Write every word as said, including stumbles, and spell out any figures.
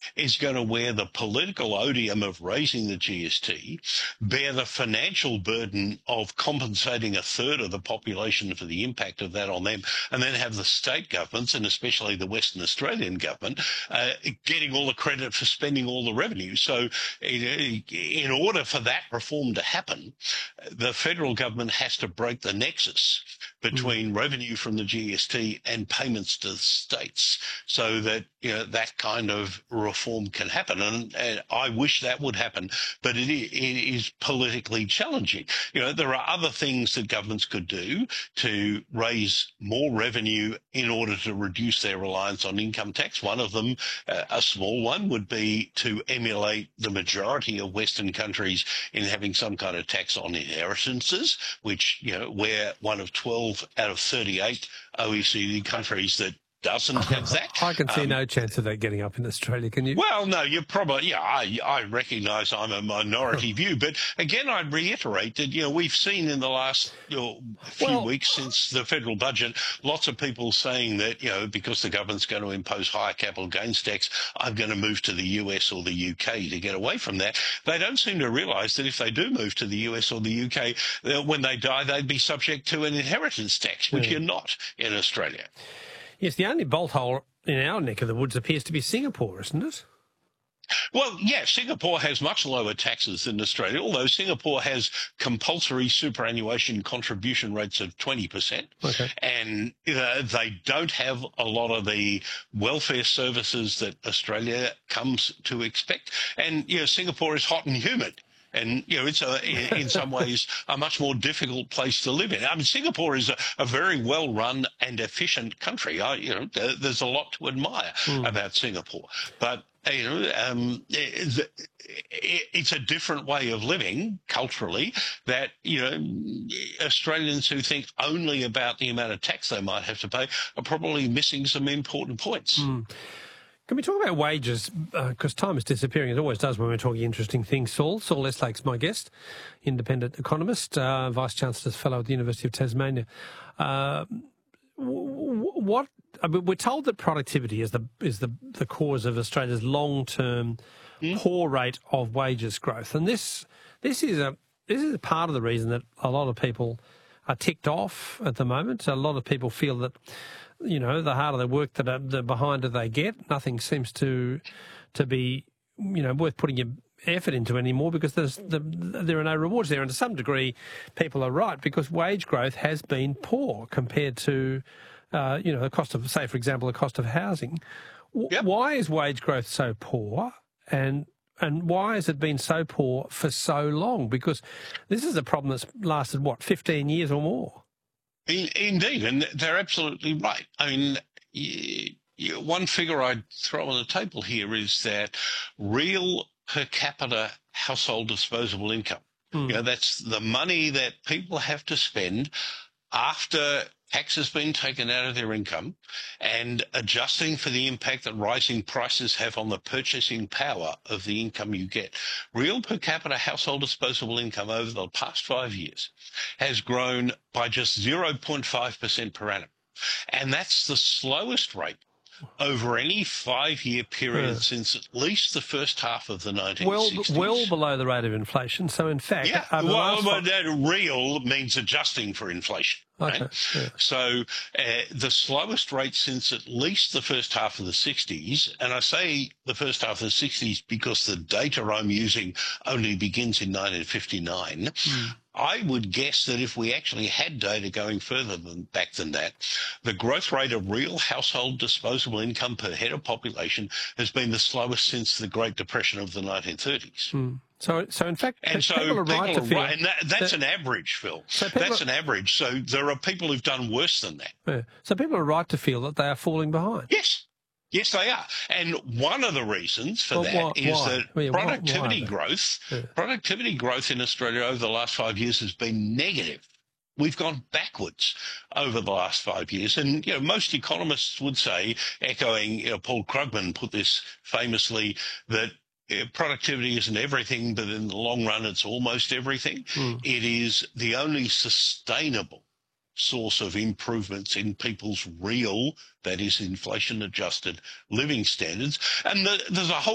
is going to wear the political odium of raising the G S T, bear the financial burden of compensating a third of the population for the impact of that on them, and then have the state governments, and especially the Western Australian government, uh, getting all the credit for spending all the revenue. So in, in order for that reform to happen, the federal government has to break the nexus between mm. revenue from the G S T and payments to the states, so that you know that kind of reform can happen. And, and I wish that would happen, but it, it is politically challenging. You know, there are other things that governments could do to raise more revenue in order to reduce their reliance on income tax. One of them, uh, a small one, would be to emulate the majority of Western countries in having some kind of tax on inheritances, which, you know, we're one of twelve out of thirty-eight O E C D countries that doesn't have that. I can see um, no chance of that getting up in Australia, can you? Well, no, you're probably, yeah, I, I recognise I'm a minority view, but again, I'd reiterate that, you know, we've seen in the last you know, few well, weeks since the federal budget, lots of people saying that, you know, because the government's going to impose higher capital gains tax, I'm going to move to the U S or the U K to get away from that. They don't seem to realise that if they do move to the U S or the U K, when they die, they'd be subject to an inheritance tax, which yeah. you're not in Australia. Yes, the only bolt hole in our neck of the woods appears to be Singapore, isn't it? Well, yeah, Singapore has much lower taxes than Australia, although Singapore has compulsory superannuation contribution rates of twenty percent. Okay. And uh, they don't have a lot of the welfare services that Australia comes to expect. And, you know, Singapore is hot and humid. And, you know, it's a, in some ways a much more difficult place to live in. I mean, Singapore is a, a very well-run and efficient country. I, you know, there's a lot to admire mm. about Singapore. But, you know, um, it's a different way of living culturally that, you know, Australians who think only about the amount of tax they might have to pay are probably missing some important points. Mm. Can we talk about wages? Because uh, time is disappearing, it always does when we're talking interesting things. Saul, Saul Eastlake's my guest, independent economist, uh, Vice-Chancellor's Fellow at the University of Tasmania. Uh, what I mean, we're told that productivity is the is the, the cause of Australia's long-term mm. poor rate of wages growth, and this this is a this is a part of the reason that a lot of people are ticked off at the moment. A lot of people feel that, you know, the harder they work, the, the behind they get. Nothing seems to to be, you know, worth putting your effort into anymore because there's the, there are no rewards there. And to some degree, people are right because wage growth has been poor compared to, uh, you know, the cost of, say, for example, the cost of housing. Yep. Why is wage growth so poor? And and why has it been so poor for so long? Because this is a problem that's lasted, what, fifteen years or more? Indeed, and they're absolutely right. I mean, you, you, one figure I'd throw on the table here is that real per capita household disposable income, mm. you know, that's the money that people have to spend after tax has been taken out of their income and adjusting for the impact that rising prices have on the purchasing power of the income you get. Real per capita household disposable income over the past five years has grown by just zero point five percent per annum. And that's the slowest rate over any five-year period yeah. since at least the first half of the nineteen sixties. Well, well below the rate of inflation. So, in fact... Yeah, over well, the well that real means adjusting for inflation. Okay. Right? Yeah. So uh, the slowest rate since at least the first half of the sixties, and I say the first half of the sixties because the data I'm using only begins in nineteen fifty-nine, mm. I would guess that if we actually had data going further than back than that, the growth rate of real household disposable income per head of population has been the slowest since the Great Depression of the nineteen thirties. Mm. So, so in fact, and so people are people right are to feel right, and that, that's that, an average, Phil. So that's an average. So there are people who've done worse than that. Yeah. So people are right to feel that they are falling behind. Yes. Yes, they are. And one of the reasons for well, that why, is why? that I mean, productivity why, why growth, yeah. productivity growth in Australia over the last five years has been negative. We've gone backwards over the last five years. And, you know, most economists would say, echoing, you know, Paul Krugman put this famously, that productivity isn't everything, but in the long run, it's almost everything. Mm. It is the only sustainable source of improvements in people's real, that is inflation-adjusted living standards. And the, there's a whole